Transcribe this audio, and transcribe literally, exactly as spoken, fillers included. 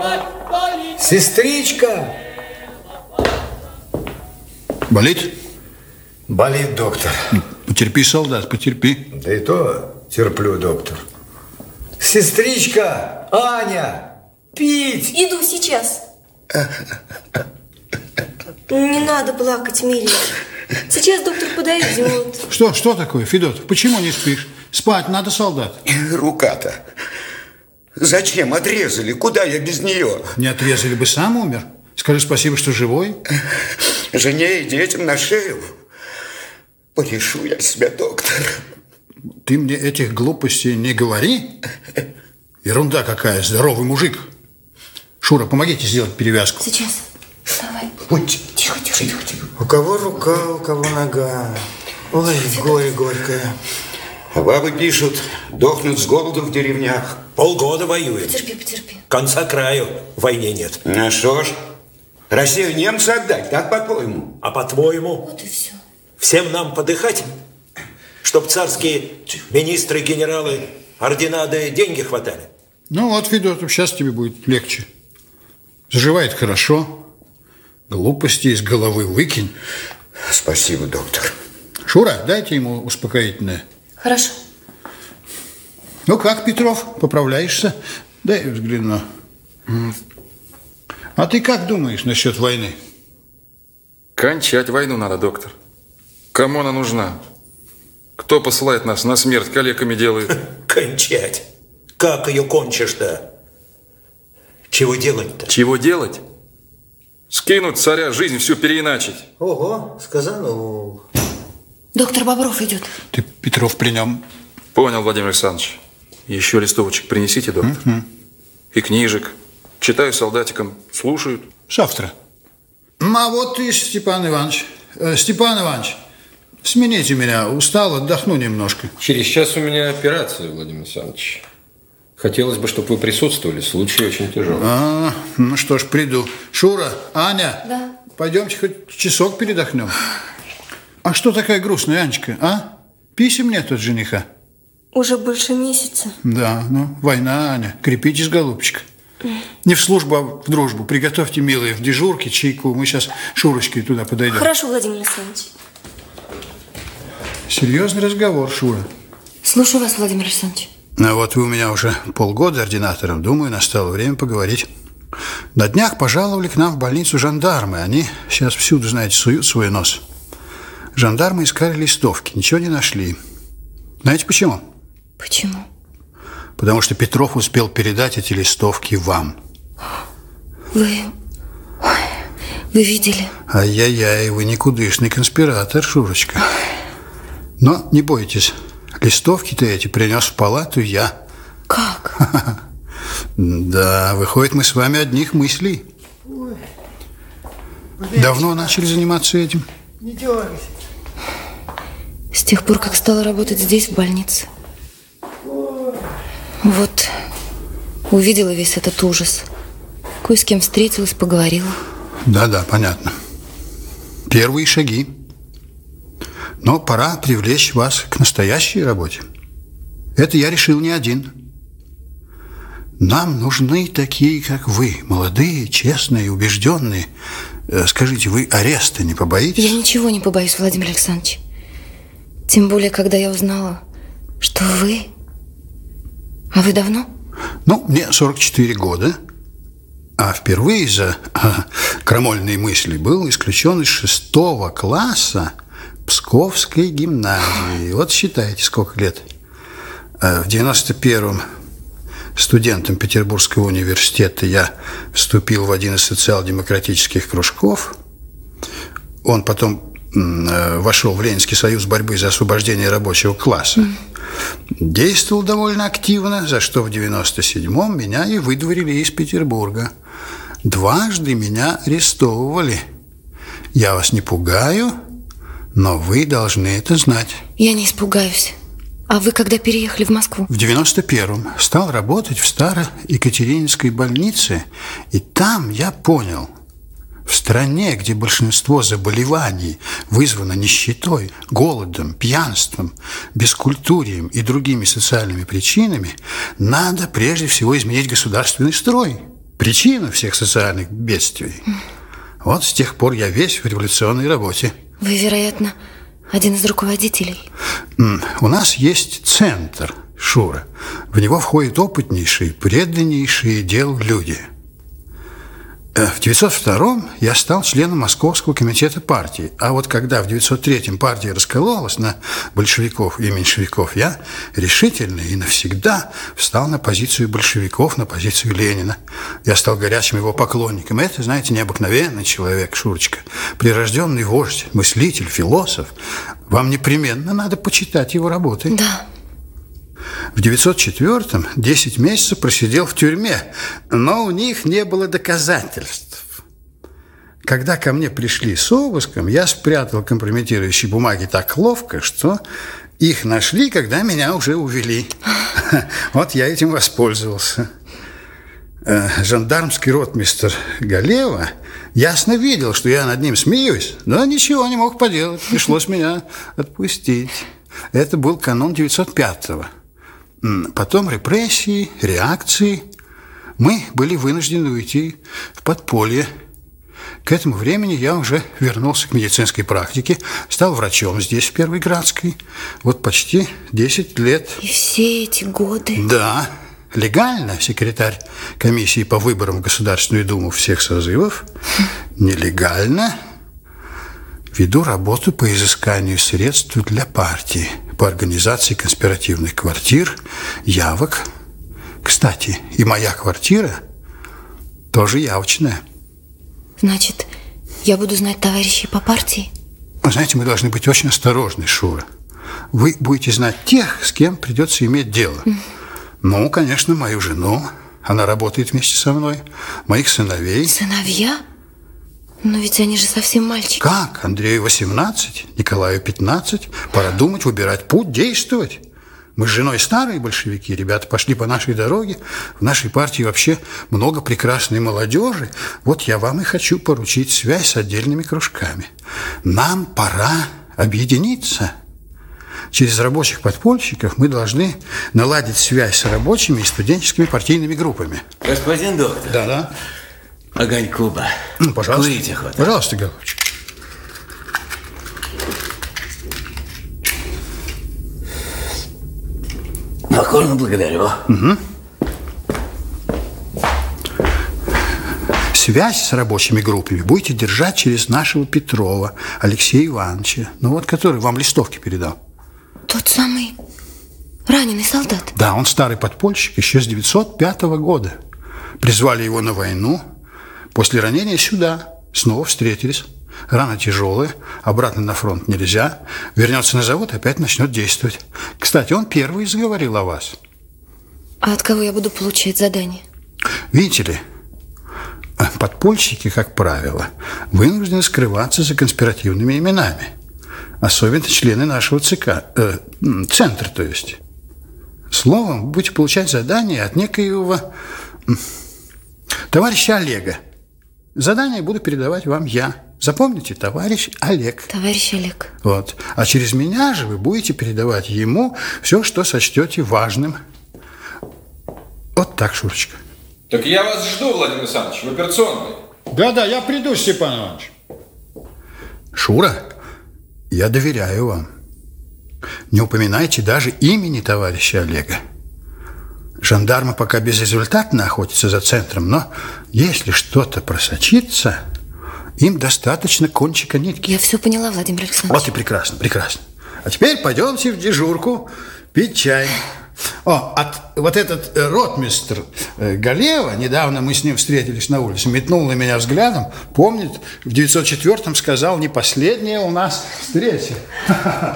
Сестричка! Болит? Болит, доктор. Потерпи, солдат, потерпи. Да и то терплю, доктор. Сестричка! Аня! Пить! Иду сейчас. Не надо плакать, миленький. Сейчас доктор подойдет. Что, что такое, Федот? Почему не спишь? Спать надо, солдат. Рука-то. Зачем отрезали? Куда я без нее? Не отрезали бы, сам умер. Скажи спасибо, что живой. Жене и детям на шею. Порешу я себя, доктор. Ты мне этих глупостей не говори. Ерунда какая, здоровый мужик. Шура, помогите сделать перевязку. Сейчас. Давай. Ой, Тихо, тихо, тихо, тихо. У кого рука, у кого нога. Ой, горе горькое. А бабы пишут, дохнут с голоду в деревнях. Полгода воюем. Потерпи, потерпи. Конца краю в войне нет. А что ж, Россию немцу отдать, так по-твоему? А по-твоему, Вот и все. всем нам подыхать, чтоб царские министры, генералы, ордена да деньги хватали? Ну вот, Федотов, сейчас тебе будет легче. Заживает хорошо. Глупости из головы выкинь. Спасибо, доктор. Шура, дайте ему успокоительное. Хорошо. Ну как, Петров, поправляешься? Дай я взгляну. А ты как думаешь насчет войны? Кончать войну надо, доктор. Кому она нужна? Кто посылает нас на смерть, калеками делает? Кончать. Как ее кончишь-то? Чего делать-то? Чего делать? Скинуть царя, жизнь всю переиначить. Ого, сказано. Доктор Бобров идет. Ты, Петров, при нем? Понял, Владимир Александрович. Еще листовочек принесите, доктор. Угу. И книжек. Читаю солдатикам, слушают. Завтра. А вот и Степан Иванович. Э, Степан Иванович, смените меня. Устал, отдохну немножко. Через час у меня операция, Владимир Александрович. Хотелось бы, чтобы вы присутствовали. Случай очень тяжелый. А, ну что ж, приду. Шура, Аня. Да. Пойдемте хоть часок передохнем. А что такая грустная, Анечка, а? Писем нет от жениха. Уже больше месяца. Да, ну, война, Аня. Крепитесь, голубчик. Не в службу, а в дружбу. Приготовьте, милые, в дежурке чайку. Мы сейчас Шурочкой туда подойдем. Хорошо, Владимир Александрович. Серьезный разговор, Шура. Слушаю вас, Владимир Александрович. А вот вы у меня уже полгода ординатором. Думаю, настало время поговорить. На днях пожаловали к нам в больницу жандармы. Они сейчас всюду, знаете, суют свой нос. Жандармы искали листовки, ничего не нашли. Знаете почему? Почему? Потому что Петров успел передать эти листовки вам. Вы... Ой, вы видели? Ай-яй-яй, вы никудышный конспиратор, Шурочка. Но не бойтесь, листовки-то эти принес в палату я. Как? Да, выходит, мы с вами одних мыслей. Давно начали заниматься этим? Не дергайся. С тех пор, как стала работать здесь, в больнице. Вот, увидела весь этот ужас. Кое с кем встретилась, поговорила. Да-да, понятно. Первые шаги. Но пора привлечь вас к настоящей работе. Это я решил не один. Нам нужны такие, как вы, молодые, честные, убежденные. Скажите, вы ареста не побоитесь? Я ничего не побоюсь, Владимир Александрович. Тем более, когда я узнала, что вы... А вы давно? Ну, мне сорок четыре года. А впервые за а, крамольные мысли был исключен из шестого класса Псковской гимназии. Вот считайте, сколько лет. В девяносто первом студентом Петербургского университета я вступил в один из социал-демократических кружков. Он потом вошел в Ленинский союз борьбы за освобождение рабочего класса. Mm. Действовал довольно активно, за что в девяносто седьмом меня и выдворили из Петербурга. Дважды меня арестовывали. Я вас не пугаю, но вы должны это знать. Я не испугаюсь. А вы когда переехали в Москву? В девяносто первом стал работать в Старо-Екатерининской больнице, и там я понял, в стране, где большинство заболеваний вызвано нищетой, голодом, пьянством, бескультурием и другими социальными причинами, надо прежде всего изменить государственный строй. причину всех социальных бедствий. Вот с тех пор я весь в революционной работе. Вы, вероятно, один из руководителей. У нас есть центр, Шура. В него входят опытнейшие, преданнейшие делу люди. В девятьсот втором я стал членом Московского комитета партии. А вот когда в девятьсот третьем партия раскололась на большевиков и меньшевиков, я решительно и навсегда встал на позицию большевиков, на позицию Ленина. Я стал горячим его поклонником. Это, знаете, необыкновенный человек, Шурочка. Прирожденный вождь, мыслитель, философ. Вам непременно надо почитать его работы. Да. В девятьсот четвёртом десять месяцев просидел в тюрьме, но у них не было доказательств. Когда ко мне пришли с обыском, я спрятал компрометирующие бумаги так ловко, что их нашли, когда меня уже увели. Вот я этим воспользовался. Жандармский ротмистр Галева ясно видел, что я над ним смеюсь, но ничего не мог поделать, пришлось меня отпустить. Это был канун девятьсот пятого. Потом репрессии, реакции. Мы были вынуждены уйти в подполье. К этому времени я уже вернулся к медицинской практике, стал врачом здесь, в Первой Градской. Вот почти десять лет. И все эти годы? Да. Легально секретарь комиссии по выборам в Государственную Думу всех созывов. Нелегально веду работу по изысканию средств для партии, по организации конспиративных квартир, явок. Кстати, и моя квартира тоже явочная. Значит, я буду знать товарищей по партии? Вы знаете, мы должны быть очень осторожны, Шура. Вы будете знать тех, с кем придется иметь дело. Mm. Ну, конечно, мою жену. Она работает вместе со мной. Моих сыновей. Сыновья? Но ведь они же совсем мальчики. Как? Андрею восемнадцать, Николаю пятнадцать. Пора думать, выбирать путь, действовать. Мы с женой старые большевики, ребята пошли по нашей дороге. В нашей партии вообще много прекрасной молодежи. Вот я вам и хочу поручить связь с отдельными кружками. Нам пора объединиться. Через рабочих подпольщиков мы должны наладить связь с рабочими и студенческими партийными группами. Господин доктор. Да-да. Огоньку бы. Ну, пожалуйста. Курите хоть. Пожалуйста, голубчик. Покорно благодарю. Угу. Связь с рабочими группами будете держать через нашего Петрова, Алексея Ивановича, ну вот, который вам листовки передал. Тот самый раненый солдат? Да, он старый подпольщик еще с девятьсот пятого года. Призвали его на войну. После ранения сюда. Снова встретились. Рана тяжелая, обратно на фронт нельзя. Вернется на завод, опять начнет действовать. Кстати, он первый заговорил о вас. А от кого я буду получать задание? Видите ли, подпольщики, как правило, вынуждены скрываться за конспиративными именами. Особенно члены нашего ЦК, э, центра, то есть. Словом, будете получать задание от некоего товарища Олега. Задание буду передавать вам я. Запомните, товарищ Олег. Товарищ Олег. Вот. А через меня же вы будете передавать ему все, что сочтете важным. Вот так, Шурочка. Так я вас жду, Владимир Александрович, в операционной. Да-да, я приду, Степан Иванович. Шура, я доверяю вам. Не упоминайте даже имени товарища Олега. Жандармы пока безрезультатно охотятся за центром, но если что-то просочится, им достаточно кончика нитки. Я все поняла, Владимир Александрович. Вот и прекрасно, прекрасно. А теперь пойдемте в дежурку пить чай. О, от, вот этот э, ротмистр э, Галева, недавно мы с ним встретились на улице, метнул на меня взглядом, помнит, в девятьсот четвёртом сказал, не последняя у нас встреча.